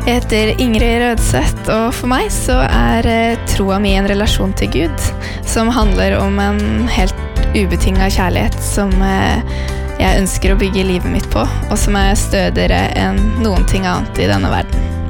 Jeg heter Ingrid Rødseth, og for meg så troa mi en relasjon til Gud, som handler om en helt ubetinget kjærlighet som jeg ønsker å bygge livet mitt på, og som stødigere enn noen ting annet i denne verden.